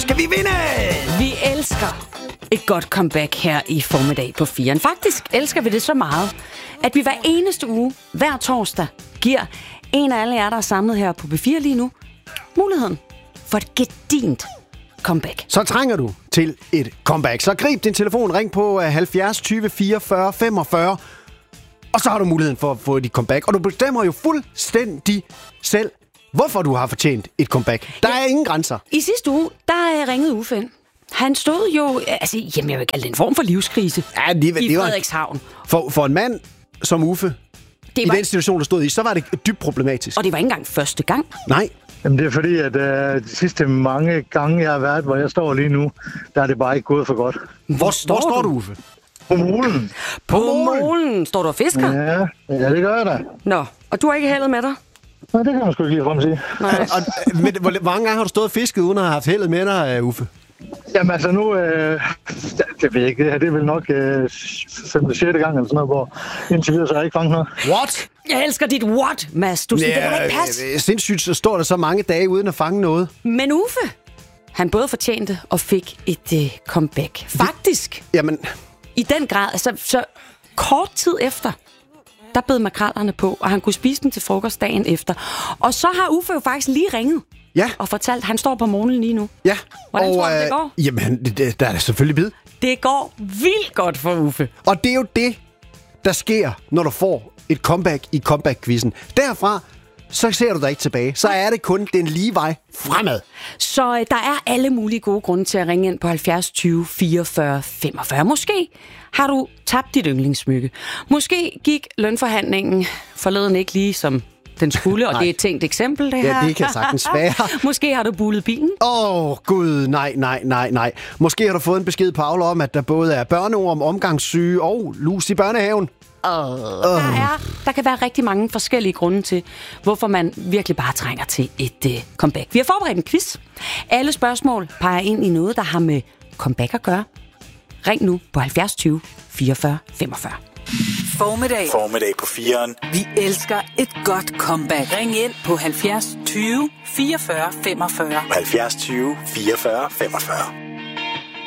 skal vi vinde! Vi elsker et godt comeback her i formiddag på 4'eren. Faktisk elsker vi det så meget, at vi hver eneste uge, hver torsdag, giver en af alle jer, der er samlet her på B4 lige nu, muligheden for et gedint comeback. Så trænger du til et comeback. Så grib din telefon, ring på 70 20 44 45, og så har du muligheden for at få dit comeback. Og du bestemmer jo fuldstændig selv, hvorfor du har fortjent et comeback. Der er ingen grænser. I sidste uge, der ringede Uffe ind. Han stod jo, jeg vil ikke kalde det en form for livskrise i Frederikshavn. For en mand som Uffe, i den situation, der stod i, så var det dybt problematisk. Og det var ikke engang første gang. Nej. Jamen det er fordi, at de sidste mange gange, jeg har været, hvor jeg står lige nu, der er det bare ikke gået for godt. Hvor står du, Uffe? På molen. På molen? Står du og fisker? Ja, det gør jeg da. Nå, og du har ikke heldet med dig? Nej, det kan man sgu ikke lige frem sige. Nej. Hvor mange gange har du stået og fisket, uden at have haft heldet med dig, Uffe? Jamen altså nu, det ved jeg ikke, det er vel nok 5. eller 6. gang eller sådan noget, hvor indtil videre så har jeg ikke fanget noget. What? Jeg elsker dit what, Mads. Du siger, det kan da ikke passe. Sindssygt, så står der så mange dage uden at fange noget. Men Uffe, han både fortjente og fik et comeback. Faktisk. Jamen. I den grad, altså så kort tid efter, der bed makrellerne på, og han kunne spise dem til frokost dagen efter. Og så har Uffe jo faktisk lige ringet. Ja. Og fortalt, at han står på målen lige nu. Ja. Hvordan tror du, det går? Jamen, der er selvfølgelig bid. Det går vildt godt for Uffe. Og det er jo det, der sker, når du får et comeback i comeback-quizzen. Derfra, så ser du dig ikke tilbage. Så er det kun den lige vej fremad. Så der er alle mulige gode grunde til at ringe ind på 70 20 44 45. Måske har du tabt dit yndlingssmykke. Måske gik lønforhandlingen forleden ikke lige som den skulle, og det er et tænkt eksempel, det her. Ja, det kan sagtens være. Måske har du bulet bilen. Gud, nej. Måske har du fået en besked på Aula om, at der både er børneorm, omgangssyge og lus i børnehaven. Der kan være rigtig mange forskellige grunde til, hvorfor man virkelig bare trænger til et comeback. Vi har forberedt en quiz. Alle spørgsmål peger ind i noget, der har med comeback at gøre. Ring nu på 70 20 44 45. Formiddag på 4'eren. Vi elsker et godt comeback. Ring ind på 70 20 44 45. 70 20 44 45.